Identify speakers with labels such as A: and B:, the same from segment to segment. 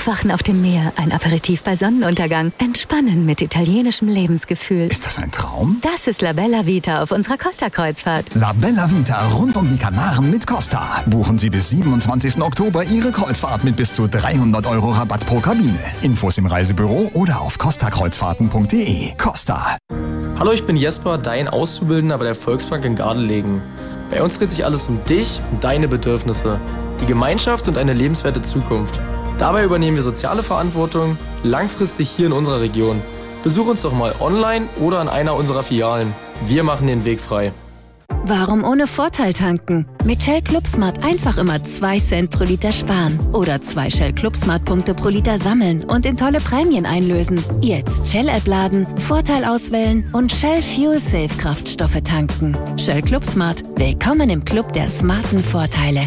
A: Aufwachen auf dem Meer, ein Aperitif bei Sonnenuntergang. Entspannen mit italienischem Lebensgefühl.
B: Ist das ein Traum?
A: Das ist La Bella Vita auf unserer Costa-Kreuzfahrt.
B: La Bella Vita rund um die Kanaren mit Costa. Buchen Sie bis 27. Oktober Ihre Kreuzfahrt mit bis zu 300 € Rabatt pro Kabine. Infos im Reisebüro oder auf costakreuzfahrten.de. Costa.
C: Hallo, ich bin Jesper, dein Auszubildender bei der Volksbank in Gardelegen. Bei uns dreht sich alles um dich und deine Bedürfnisse, die Gemeinschaft und eine lebenswerte Zukunft. Dabei übernehmen wir soziale Verantwortung langfristig hier in unserer Region. Besuch uns doch mal online oder an einer unserer Filialen. Wir machen den Weg frei.
A: Warum ohne Vorteil tanken? Mit Shell ClubSmart einfach immer 2 Cent pro Liter sparen. Oder 2 Shell ClubSmart-Punkte pro Liter sammeln und in tolle Prämien einlösen. Jetzt Shell-App laden, Vorteil auswählen und Shell Fuel Safe Kraftstoffe tanken. Shell ClubSmart. Willkommen im Club der smarten Vorteile.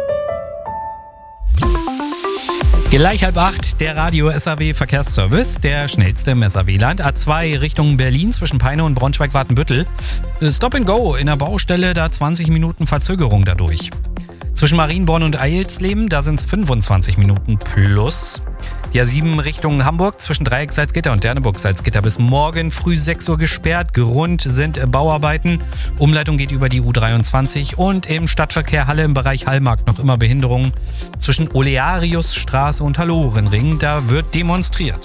D: Gleich 7:30, der Radio SAW Verkehrsservice, der schnellste im SAW-Land. A2 Richtung Berlin zwischen Peine und Braunschweig-Wartenbüttel. Stop and Go in der Baustelle, da 20 Minuten Verzögerung dadurch. Zwischen Marienborn und Eilsleben, da sind es 25 Minuten plus. Die A7 Richtung Hamburg zwischen Dreieck Salzgitter und Derneburg Salzgitter bis morgen früh 6 Uhr gesperrt. Grund sind Bauarbeiten. Umleitung geht über die U23 und im Stadtverkehr Halle im Bereich Hallmarkt noch immer Behinderungen. Zwischen Oleariusstraße und Hallorenring, da wird demonstriert.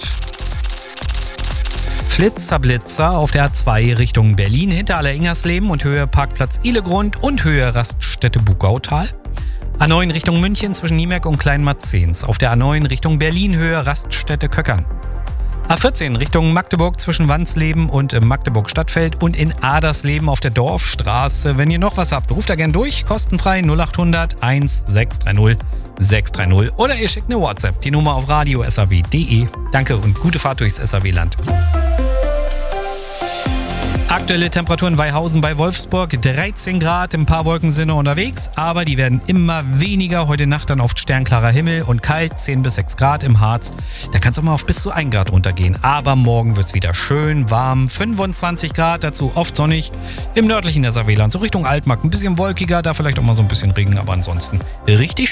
D: Flitzer auf der A2 Richtung Berlin hinter Aller-Ingersleben und Höhe Parkplatz Ihlegrund und Höhe Raststätte Bugautal. A9 Richtung München zwischen Niemerk und Kleinmarzens. Auf der A9 Richtung Berlin Höhe Raststätte Köckern. A14 Richtung Magdeburg zwischen Wandsleben und Magdeburg Stadtfeld und in Adersleben auf der Dorfstraße. Wenn ihr noch was habt, ruft da gern durch. Kostenfrei 0800 1630 630 oder ihr schickt eine WhatsApp. Die Nummer auf radio.saw.de. Danke und gute Fahrt durchs SAW-Land. Aktuelle Temperaturen in Weihausen bei Wolfsburg, 13 Grad, ein paar Wolken sind noch unterwegs, aber die werden immer weniger. Heute Nacht dann oft sternklarer Himmel und kalt, 10 bis 6 Grad im Harz. Da kann es auch mal auf bis zu 1 Grad runtergehen, aber morgen wird es wieder schön warm, 25 Grad, dazu oft sonnig. Im nördlichen SAW-Land, so Richtung Altmark, ein bisschen wolkiger, da vielleicht auch mal so ein bisschen Regen, aber ansonsten richtig